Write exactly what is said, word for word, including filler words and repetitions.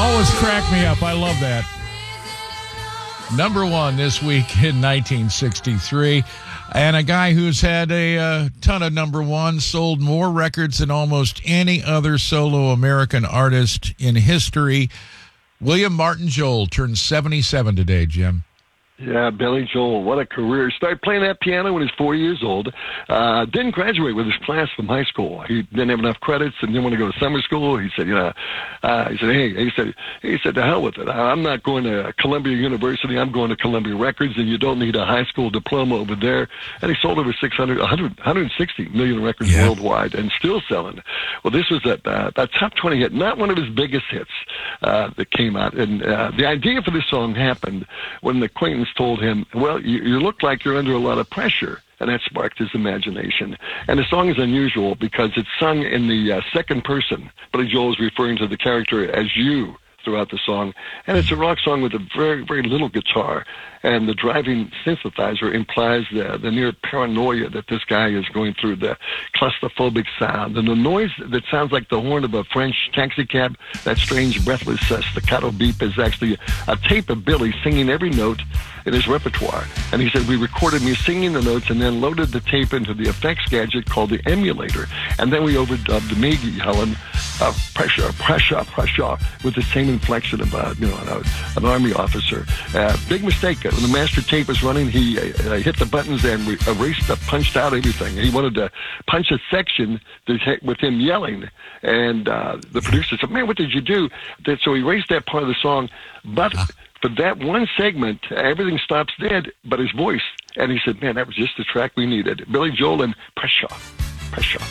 always crack me up. I love that. Number one this week in nineteen sixty-three. And a guy who's had a uh, ton of number ones, sold more records than almost any other solo American artist in history. William Martin Joel turned seventy-seven today, Jim. Yeah, Billy Joel, what a career. He started playing that piano when he was four years old. Uh, didn't graduate with his class from high school. He didn't have enough credits and didn't want to go to summer school. He said, you know, uh, he said, hey, he said, he said, to hell with it. I'm not going to Columbia University. I'm going to Columbia Records, and you don't need a high school diploma over there. And he sold over six hundred, one hundred, one hundred sixty million records yeah. worldwide and still selling. Well, this was a, uh, a top twenty hit, not one of his biggest hits uh, that came out. And uh, the idea for this song happened when the acquaintance told him, well, you, you look like you're under a lot of pressure. And that sparked his imagination. And the song is unusual because it's sung in the uh, second person. Billy Joel is referring to the character as you throughout the song. And it's a rock song with a very, very little guitar. And the driving synthesizer implies the, the near paranoia that this guy is going through, the claustrophobic sound. And the noise that sounds like the horn of a French taxi cab, that strange breathless uh, staccato beep, is actually a tape of Billy singing every note in his repertoire. And he said, we recorded me singing the notes and then loaded the tape into the effects gadget called the emulator. And then we overdubbed me yelling, uh, pressure, pressure, pressure, with the same inflection of uh, you know, an, an army officer. Uh, big mistake. When the master tape was running, he uh, hit the buttons and we erased, uh, punched out everything. He wanted to punch a section to, with him yelling. And uh, the producer said, man, what did you do? So he erased that part of the song. But for that one segment, everything stops dead but his voice. And he said, man, that was just the track we needed. Billy Joel and Pressure, Pressure.